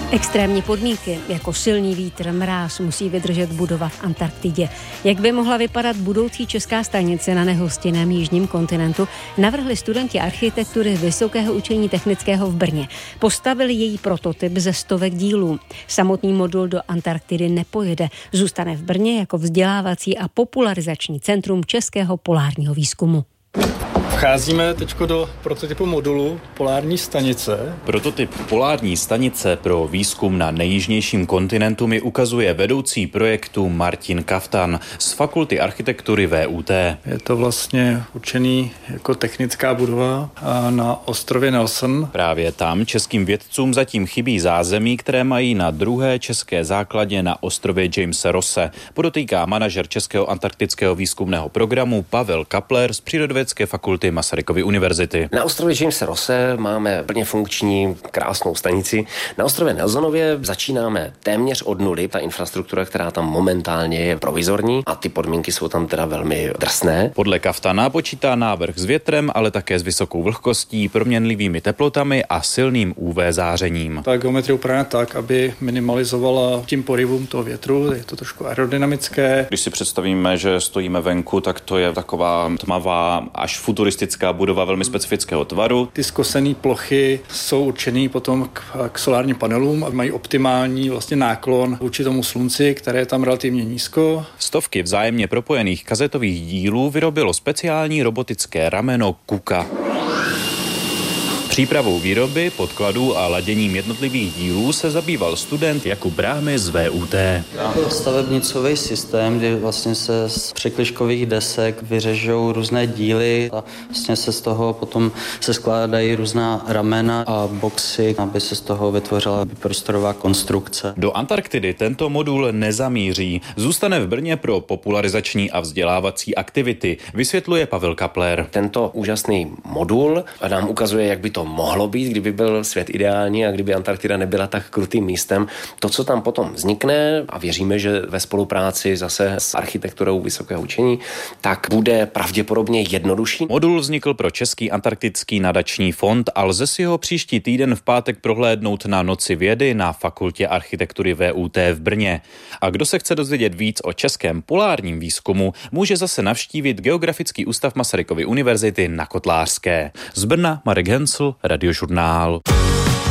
Extrémní podmínky, jako silný vítr, mráz, musí vydržet budova v Antarktidě. Jak by mohla vypadat budoucí česká stanice na nehostinném jižním kontinentu, navrhli studenti architektury Vysokého učení technického v Brně. Postavili její prototyp ze stovek dílů. Samotný modul do Antarktidy nepojede, zůstane v Brně jako vzdělávací a popularizační centrum českého polárního výzkumu. Vcházíme teď do prototypu modulu polární stanice. Prototyp polární stanice pro výzkum na nejjižnějším kontinentu mi ukazuje vedoucí projektu Martin Kaftan z Fakulty architektury VUT. Je to vlastně určený jako technická budova na ostrově Nelson. Právě tam českým vědcům zatím chybí zázemí, které mají na druhé české základně na ostrově Jamese Rosse, podotýká manažer Českého antarktického výzkumného programu Pavel Kapler z Přírodovědecké fakulty Masarykovy univerzity. Na ostrově Jamese Rosse máme plně funkční krásnou stanici. Na ostrově Nelsonově začínáme téměř od nuly. Ta infrastruktura, která tam momentálně je provizorní a ty podmínky jsou tam teda velmi drsné. Podle Kaftana počítá návrh s větrem, ale také s vysokou vlhkostí, proměnlivými teplotami a silným UV zářením. Ta geometrie upravena tak, aby minimalizovala tím porivům toho větru. Je to trošku aerodynamické. Když si představíme, že stojíme venku, tak to je taková tmavá až futuristická budova velmi specifického tvaru. Ty skosené plochy jsou určený potom k solárním panelům a mají optimální vlastně náklon vůči tomu slunci, které je tam relativně nízko. Stovky vzájemně propojených kazetových dílů vyrobilo speciální robotické rameno KUKA. Přípravou výroby, podkladů a laděním jednotlivých dílů se zabýval student Jakub Brámy z VUT. Stavebnicový systém, kdy vlastně se z překližkových desek vyřežou různé díly a vlastně se z toho potom se skládají různá ramena a boxy, aby se z toho vytvořila prostorová konstrukce. Do Antarktidy tento modul nezamíří. Zůstane v Brně pro popularizační a vzdělávací aktivity, vysvětluje Pavel Kapler. Tento úžasný modul nám ukazuje, jak by to mohlo být, kdyby byl svět ideální a kdyby Antarktida nebyla tak krutým místem. To, co tam potom vznikne, a věříme, že ve spolupráci zase s architekturou Vysokého učení, tak bude pravděpodobně jednodušší. Modul vznikl pro Český antarktický nadační fond a lze si ho příští týden v pátek prohlédnout na Noci vědy na Fakultě architektury VUT v Brně. A kdo se chce dozvědět víc o českém polárním výzkumu, může zase navštívit Geografický ústav Masarykovy univerzity na Kotlářské. Z Brna Marek Hensl, Radiožurnál.